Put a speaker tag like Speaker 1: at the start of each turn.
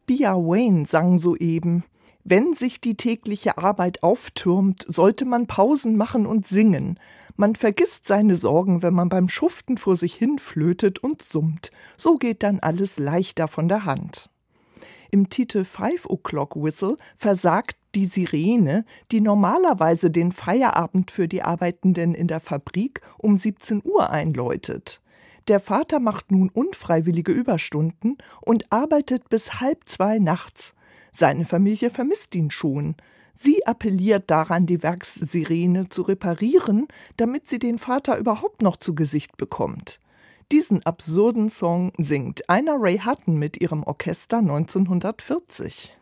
Speaker 1: Bia Wayne sang soeben: Wenn sich die tägliche Arbeit auftürmt, sollte man Pausen machen und singen. Man vergisst seine Sorgen, wenn man beim Schuften vor sich hin flötet und summt. So geht dann alles leichter von der Hand. Im Titel 5 O'Clock Whistle versagt die Sirene, die normalerweise den Feierabend für die Arbeitenden in der Fabrik um 17 Uhr einläutet. Der Vater macht nun unfreiwillige Überstunden und arbeitet bis 1:30 nachts. Seine Familie vermisst ihn schon. Sie appelliert daran, die Werkssirene zu reparieren, damit sie den Vater überhaupt noch zu Gesicht bekommt. Diesen absurden Song singt Ina Ray Hutton mit ihrem Orchester 1940.